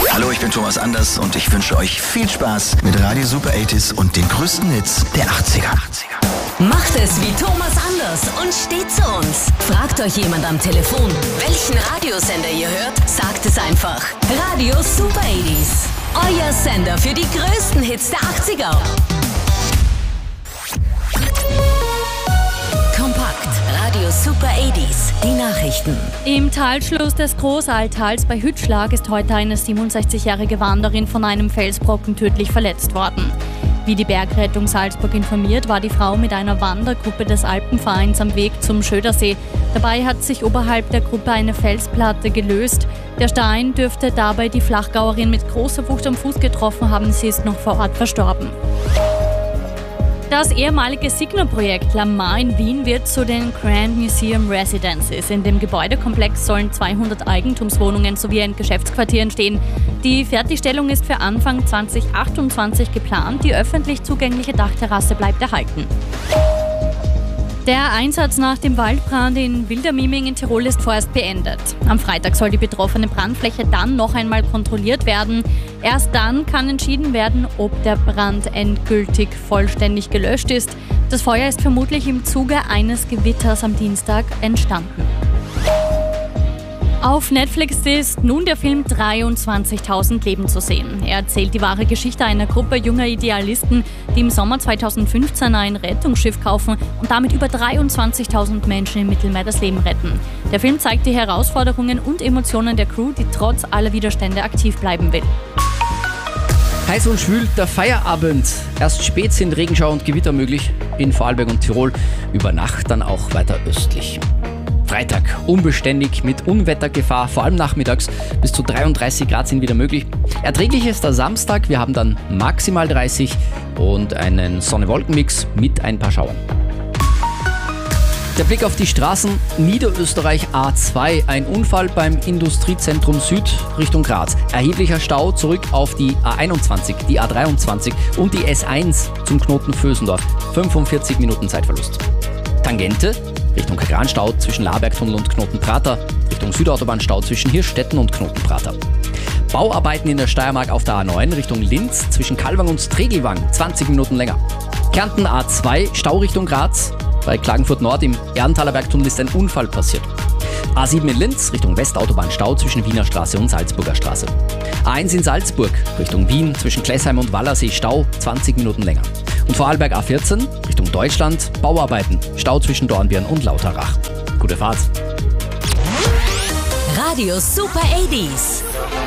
Hallo, ich bin Thomas Anders und ich wünsche euch viel Spaß mit Radio Super 80s und den größten Hits der 80er. Macht es wie Thomas Anders und steht zu uns. Fragt euch jemand am Telefon, welchen Radiosender ihr hört, sagt es einfach. Radio Super 80s. Euer Sender für die größten Hits der 80er. Kompakt. Radio Super 80s. Die Nachrichten. Im Talschluss des Großaltals bei Hütschlag ist heute eine 67-jährige Wanderin von einem Felsbrocken tödlich verletzt worden. Wie die Bergrettung Salzburg informiert, war die Frau mit einer Wandergruppe des Alpenvereins am Weg zum Schödersee. Dabei hat sich oberhalb der Gruppe eine Felsplatte gelöst. Der Stein dürfte dabei die Flachgauerin mit großer Wucht am Fuß getroffen haben. Sie ist noch vor Ort verstorben. Das ehemalige Signa-Projekt La Mar in Wien wird zu den Grand Museum Residences. In dem Gebäudekomplex sollen 200 Eigentumswohnungen sowie ein Geschäftsquartier entstehen. Die Fertigstellung ist für Anfang 2028 geplant. Die öffentlich zugängliche Dachterrasse bleibt erhalten. Der Einsatz nach dem Waldbrand in Wildermieming in Tirol ist vorerst beendet. Am Freitag soll die betroffene Brandfläche dann noch einmal kontrolliert werden. Erst dann kann entschieden werden, ob der Brand endgültig vollständig gelöscht ist. Das Feuer ist vermutlich im Zuge eines Gewitters am Dienstag entstanden. Auf Netflix ist nun der Film 23.000 Leben zu sehen. Er erzählt die wahre Geschichte einer Gruppe junger Idealisten, die im Sommer 2015 ein Rettungsschiff kaufen und damit über 23.000 Menschen im Mittelmeer das Leben retten. Der Film zeigt die Herausforderungen und Emotionen der Crew, die trotz aller Widerstände aktiv bleiben will. Heiß und schwül, der Feierabend. Erst spät sind Regenschauer und Gewitter möglich in Vorarlberg und Tirol, über Nacht dann auch weiter östlich. Freitag unbeständig mit Unwettergefahr, vor allem nachmittags. Bis zu 33 Grad sind wieder möglich. Erträglich ist der Samstag, wir haben dann maximal 30 und einen Sonne-Wolken-Mix mit ein paar Schauern. Der Blick auf die Straßen, Niederösterreich A2, ein Unfall beim Industriezentrum Süd Richtung Graz. Erheblicher Stau zurück auf die A21, die A23 und die S1 zum Knoten Vösendorf. 45 Minuten Zeitverlust. Tangente Richtung Kagranstau zwischen Labergtunnel und Knotenprater, Richtung Südautobahnstau zwischen Hirschstetten und Knotenprater. Bauarbeiten in der Steiermark auf der A9 Richtung Linz zwischen Kalwang und Tregelwang, 20 Minuten länger. Kärnten A2, Stau Richtung Graz, bei Klagenfurt Nord im Erdenthaler Bergtunnel ist ein Unfall passiert. A7 in Linz Richtung Westautobahnstau zwischen Wiener Straße und Salzburger Straße. A1 in Salzburg Richtung Wien zwischen Klesheim und Wallersee, Stau 20 Minuten länger. Und Vorarlberg A14 Richtung Deutschland, Bauarbeiten, Stau zwischen Dornbirn und Lauterach. Gute Fahrt. Radio Super 80s.